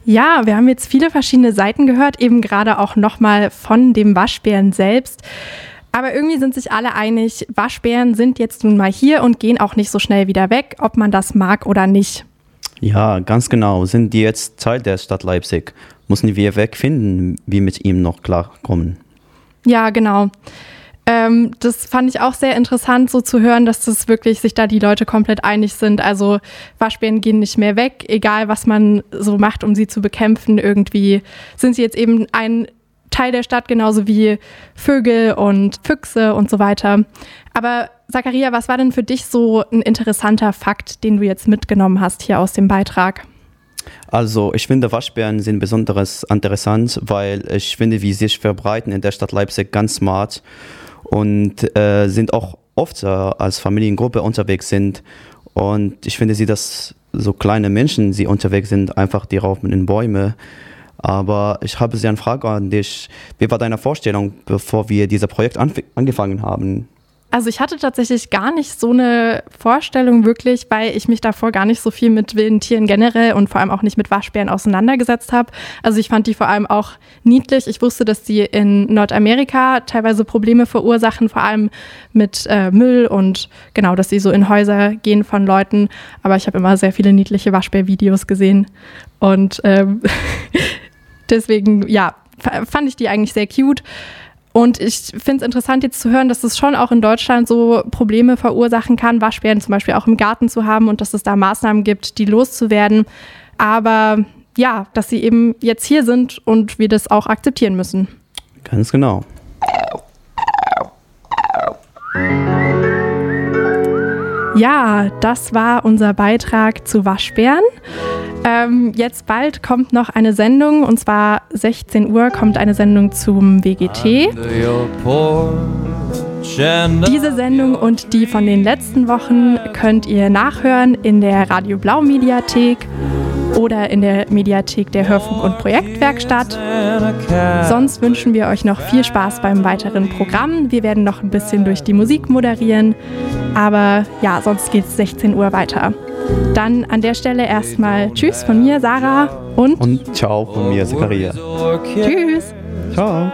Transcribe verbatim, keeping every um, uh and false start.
Ja, wir haben jetzt viele verschiedene Seiten gehört, eben gerade auch nochmal von dem Waschbären selbst. Aber irgendwie sind sich alle einig, Waschbären sind jetzt nun mal hier und gehen auch nicht so schnell wieder weg, ob man das mag oder nicht. Ja, ganz genau. Sind die jetzt Teil der Stadt Leipzig? Müssen wir wegfinden, wie mit ihm noch klarkommen? Ja, genau. Ähm, das fand ich auch sehr interessant, so zu hören, dass das wirklich sich da die Leute komplett einig sind. Also Waschbären gehen nicht mehr weg, egal was man so macht, um sie zu bekämpfen. Irgendwie sind sie jetzt eben ein Teil der Stadt, genauso wie Vögel und Füchse und so weiter. Aber Zakaria, was war denn für dich so ein interessanter Fakt, den du jetzt mitgenommen hast hier aus dem Beitrag? Also ich finde, Waschbären sind besonders interessant, weil ich finde, wie sie sich verbreiten in der Stadt Leipzig ganz smart und äh, sind auch oft äh, als Familiengruppe unterwegs sind. Und ich finde sie, dass so kleine Menschen, sie unterwegs sind, einfach die raufen in Bäume. Aber ich habe sie eine Frage an dich. Wie war deine Vorstellung, bevor wir dieses Projekt anf- angefangen haben? Also ich hatte tatsächlich gar nicht so eine Vorstellung wirklich, weil ich mich davor gar nicht so viel mit wilden Tieren generell und vor allem auch nicht mit Waschbären auseinandergesetzt habe. Also ich fand die vor allem auch niedlich. Ich wusste, dass die in Nordamerika teilweise Probleme verursachen, vor allem mit äh, Müll und genau, dass sie so in Häuser gehen von Leuten. Aber ich habe immer sehr viele niedliche Waschbär-Videos gesehen und ähm, deswegen, ja, fand ich die eigentlich sehr cute. Und ich finde es interessant jetzt zu hören, dass es schon auch in Deutschland so Probleme verursachen kann, Waschbären zum Beispiel auch im Garten zu haben und dass es da Maßnahmen gibt, die loszuwerden. Aber ja, dass sie eben jetzt hier sind und wir das auch akzeptieren müssen. Ganz genau. Ja, das war unser Beitrag zu Waschbären. Ähm, jetzt bald kommt noch eine Sendung, und zwar sechzehn Uhr kommt eine Sendung zum W G T. Diese Sendung und die von den letzten Wochen könnt ihr nachhören in der Radio Blau Mediathek oder in der Mediathek der Hörfunk- und Projektwerkstatt. Sonst wünschen wir euch noch viel Spaß beim weiteren Programm. Wir werden noch ein bisschen durch die Musik moderieren, aber ja, sonst geht es sechzehn Uhr weiter. Dann an der Stelle erstmal Tschüss von mir, Sarah, und Und ciao von mir, Zakaria. Tschüss. Ciao.